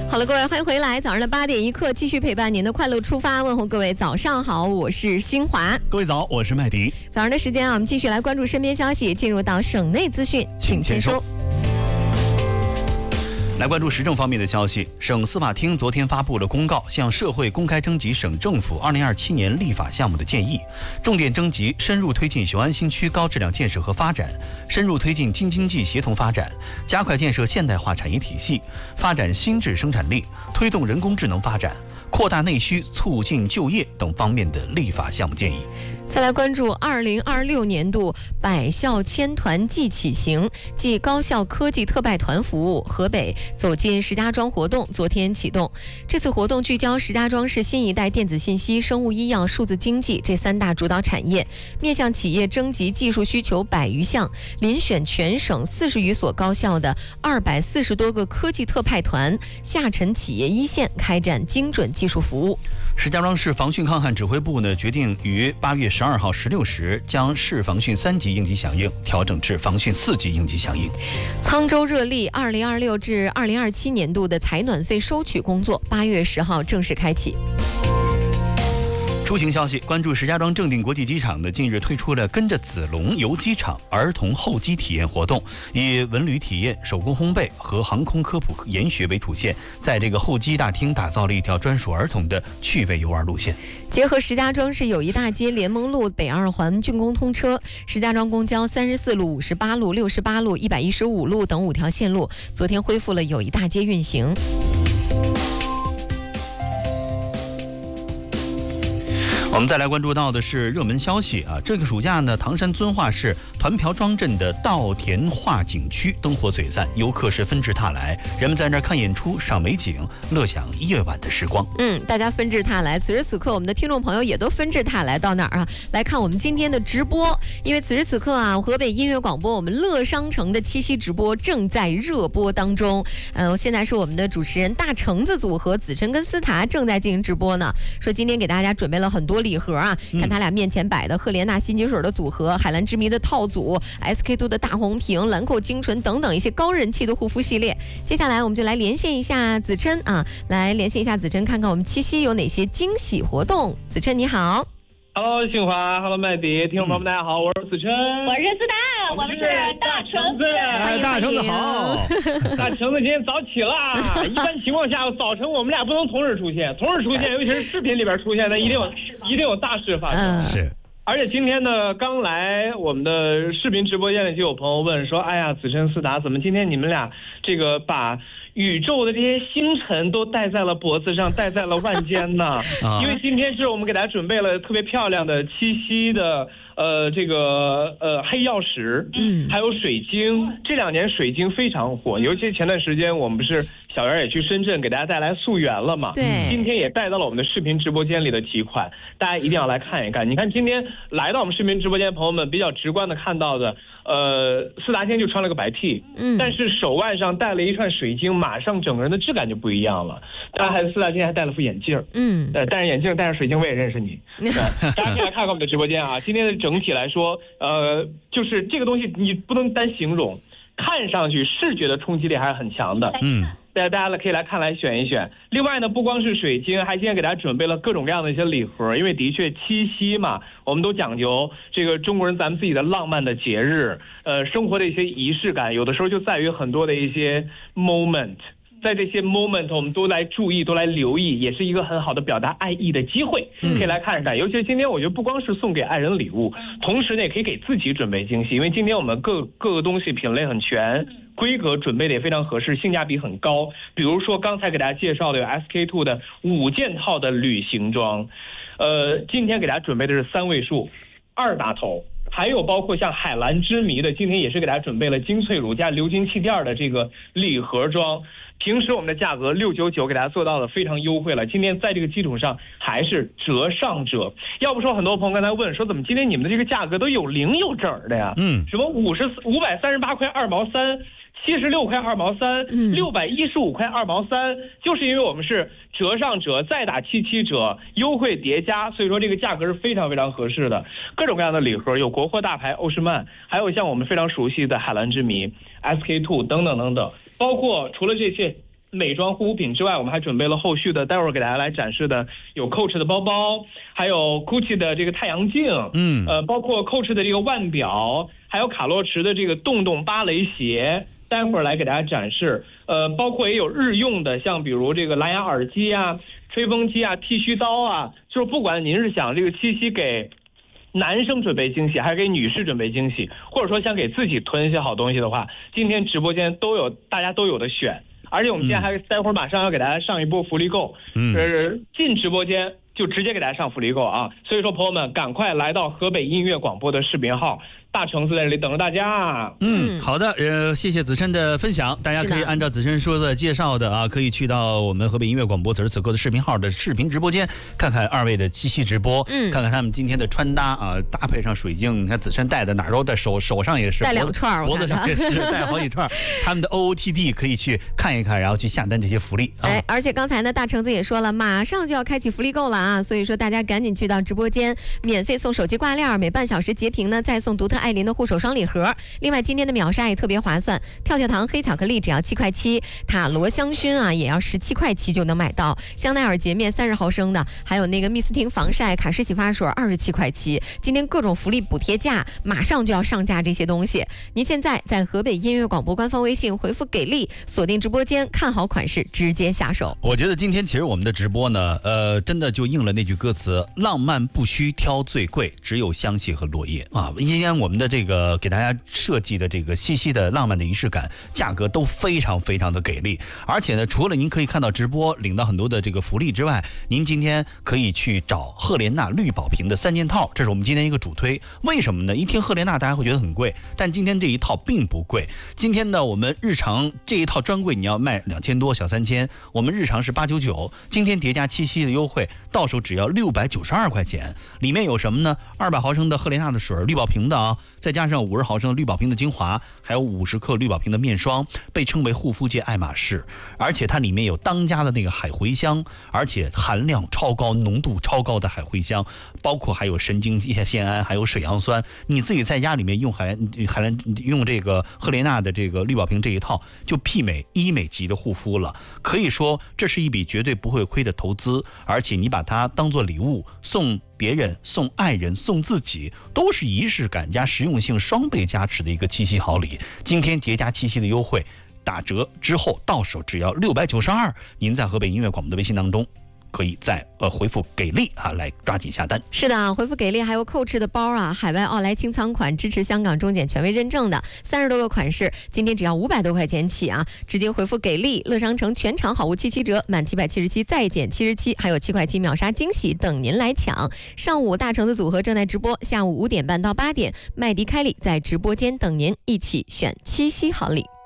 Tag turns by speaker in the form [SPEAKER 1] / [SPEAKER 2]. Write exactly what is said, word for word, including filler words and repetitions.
[SPEAKER 1] 好了，各位，欢迎回来。早上的八点一刻，继续陪伴您的快乐出发。问候各位，早上好，我是新华。
[SPEAKER 2] 各位早，我是麦迪。
[SPEAKER 1] 早上的时间啊，我们继续来关注身边消息，进入到省内资讯，请签收。
[SPEAKER 2] 来关注时政方面的消息，省司法厅昨天发布了公告，向社会公开征集省政府二零二七年立法项目的建议，重点征集深入推进雄安新区高质量建设和发展，深入推进京津冀协同发展，加快建设现代化产业体系，发展新质生产力，推动人工智能发展，扩大内需，促进就业等方面的立法项目建议。
[SPEAKER 1] 再来关注二零二六年度百校千团暨启行暨高校科技特派团服务河北走进石家庄活动昨天启动。这次活动聚焦石家庄市新一代电子信息、生物医药、数字经济这三大主导产业，面向企业征集技术需求百余项，遴选全省四十余所高校的二百四十多个科技特派团，下沉企业一线，开展精准技术服务。
[SPEAKER 2] 石家庄市防汛抗旱指挥部呢决定于八月十二号十六时将市防汛三级应急响应调整至防汛四级应急响应。
[SPEAKER 1] 沧州热力二零二六至二零二七年度的采暖费收取工作八月十号正式开启。
[SPEAKER 2] 出行消息，关注石家庄正定国际机场呢，近日推出了跟着子龙游机场儿童候机体验活动，以文旅体验、手工烘焙和航空科普研学为主线，在这个候机大厅打造了一条专属儿童的趣味游玩路线。
[SPEAKER 1] 结合石家庄市友谊大街、联盟路、北二环竣工通车，石家庄公交三十四路、五十八路、六十八路、一百一十五路等五条线路，昨天恢复了友谊大街运行。
[SPEAKER 2] 我们再来关注到的是热门消息啊，这个暑假呢，唐山遵化市团瓢庄镇的稻田画景区灯火璀璨，游客是纷至沓来，人们在那儿看演出、赏美景，乐享夜晚的时光。
[SPEAKER 1] 嗯，大家纷至沓来，此时此刻我们的听众朋友也都纷至沓来到哪儿啊？来看我们今天的直播，因为此时此刻啊，河北音乐广播我们乐商城的七夕直播正在热播当中。嗯、呃，现在是我们的主持人大橙子组合子琛跟思达正在进行直播呢，说今天给大家准备了很多礼盒啊，看他俩面前摆的赫莲娜新洁水的组合、海蓝之谜的套组、S K two 的大红瓶、兰蔻精纯等等一些高人气的护肤系列。接下来我们就来连线一下子琛啊，来连线一下子琛，看看我们七夕有哪些惊喜活动。子琛你好。
[SPEAKER 3] Hello， 新华 ，Hello， 麦迪，听众朋友们大家好，我是子琛，
[SPEAKER 4] 我是思达，我们是大橙子，
[SPEAKER 2] 哎，大橙子好，
[SPEAKER 3] 大橙子今天早起啦。一般情况下，早晨我们俩不能同时出现，同时出现，尤其是视频里边出现，那一定有一定有大事发生。
[SPEAKER 1] 嗯，
[SPEAKER 2] 是。
[SPEAKER 3] 而且今天呢，刚来我们的视频直播间里就有朋友问说：“哎呀，子琛、思达，怎么今天你们俩这个把宇宙的这些星辰都戴在了脖子上，戴在了腕间呢？因为今天是我们给大家准备了特别漂亮的七夕的。”呃，这个呃黑曜石，嗯，还有水晶，这两年水晶非常火，尤其前段时间我们不是小袁也去深圳给大家带来溯源了嘛？
[SPEAKER 1] 对，
[SPEAKER 3] 今天也带到了我们的视频直播间里的几款，大家一定要来看一看。你看今天来到我们视频直播间的朋友们比较直观的看到的，呃，思达今天就穿了个白 T， 嗯，但是手腕上戴了一串水晶，马上整个人的质感就不一样了。当然，还思达今天还戴了副眼镜，嗯，呃，戴上眼镜戴上水晶我也认识你。大家可以来看看我们的直播间啊，今天的整体来说，呃，就是这个东西你不能单形容，看上去视觉的冲击力还是很强的。嗯，大家大家可以来看来选一选。另外呢，不光是水晶，还今天给大家准备了各种各样的一些礼盒，因为的确七夕嘛，我们都讲究这个中国人咱们自己的浪漫的节日，呃，生活的一些仪式感，有的时候就在于很多的一些 moment。在这些 moment 我们都来注意，都来留意，也是一个很好的表达爱意的机会，可以来看一看。尤其是今天我觉得不光是送给爱人礼物，同时呢也可以给自己准备惊喜，因为今天我们各各个东西品类很全，规格准备的也非常合适，性价比很高。比如说刚才给大家介绍的有 S K two 的五件套的旅行装，呃，今天给大家准备的是三位数二打头，还有包括像海蓝之谜的，今天也是给大家准备了精粹乳加鎏金气垫的这个礼盒装。平时我们的价格六九九给大家做到了非常优惠了，今天在这个基础上还是折上折。要不说很多朋友刚才问说怎么今天你们的这个价格都有零有整的呀？嗯，什么五十五百三十八块二毛三，七十六块二毛三，六百一十五块二毛三，就是因为我们是折上折再打七七折，优惠叠加，所以说这个价格是非常非常合适的。各种各样的礼盒，有国货大牌欧诗漫，还有像我们非常熟悉的海蓝之谜、S K two 等等等等。包括除了这些美妆护肤品之外，我们还准备了后续的，待会儿给大家来展示的有 Coach 的包包，还有 Gucci 的这个太阳镜，嗯，呃，包括 Coach 的这个腕表，还有卡洛驰的这个洞洞芭蕾鞋，待会儿来给大家展示。呃，包括也有日用的，像比如这个蓝牙耳机啊、吹风机啊、剃须刀啊，就是不管您是想这个七夕给男生准备惊喜，还是给女士准备惊喜，或者说想给自己囤一些好东西的话，今天直播间都有，大家都有的选。而且我们今天还待会儿马上要给大家上一波福利购，嗯，呃，进直播间就直接给大家上福利购啊！所以说，朋友们赶快来到河北音乐广播的视频号，大橙子在这里等着大家。
[SPEAKER 2] 嗯，好的，呃，谢谢子琛的分享，大家可以按照子琛说的介绍的啊，可以去到我们河北音乐广播此时此刻的视频号的视频直播间，看看二位的七夕直播，嗯，看看他们今天的穿搭啊，搭配上水晶，你看子琛戴的哪儿都戴，手手上也是
[SPEAKER 1] 戴两串，
[SPEAKER 2] 脖子上也是戴好几串，他们的 O O T D 可以去看一看，然后去下单这些福利。啊、
[SPEAKER 1] 哎，而且刚才呢，大橙子也说了，马上就要开启福利购了啊，所以说大家赶紧去到直播间，免费送手机挂链，每半小时截屏呢，再送独特爱琳的护手霜礼盒。另外今天的秒杀也特别划算，跳跳糖黑巧克力只要七块七，塔罗香薰啊也要十七块七就能买到，香奈儿洁面三十毫升的，还有那个蜜斯汀防晒卡诗洗发水二十七块七。今天各种福利补贴价马上就要上架这些东西，您现在在河北音乐广播官方微信回复给力，锁定直播间，看好款式直接下手。
[SPEAKER 2] 我觉得今天其实我们的直播呢，呃，真的就应了那句歌词：浪漫不需挑最贵，只有香气和落叶啊。今天我们的这个给大家设计的这个七夕的浪漫的仪式感，价格都非常非常的给力。而且呢，除了您可以看到直播领到很多的这个福利之外，您今天可以去找赫莲娜绿宝瓶的三件套，这是我们今天一个主推。为什么呢？一听赫莲娜大家会觉得很贵，但今天这一套并不贵。今天呢，我们日常这一套专柜你要卖两千多，小三千，我们日常是八九九，今天叠加七夕的优惠，到手只要六百九十二块钱。里面有什么呢？二百毫升的赫莲娜的水，绿宝瓶的啊，再加上五十毫升的绿宝瓶的精华，还有五十克绿宝瓶的面霜，被称为护肤界爱马仕。而且它里面有当家的那个海茴香，而且含量超高、浓度超高的海茴香，包括还有神经酰胺，还有水杨酸。你自己在家里面用海海兰用这个赫莲娜的这个绿宝瓶这一套，就媲美医美级的护肤了。可以说这是一笔绝对不会亏的投资，而且你把它当做礼物送别人、送爱人、送自己，都是仪式感加实用性双倍加持的一个七夕好礼。今天叠加七夕的优惠，打折之后到手只要六百九十二。您在河北音乐广播的微信当中，可以在呃回复给力啊来抓紧下单。
[SPEAKER 1] 是的，回复给力还有Coach的包啊，海外奥莱清仓款，支持香港中检权威认证的，三十多个款式，今天只要五百多块钱起啊！直接回复给力，乐商城全场好物七七折，满七百七十七再减七十七，还有七块七秒杀惊喜等您来抢。上午大橙子组合正在直播，下午五点半到八点，麦迪开利在直播间等您一起选七夕好礼。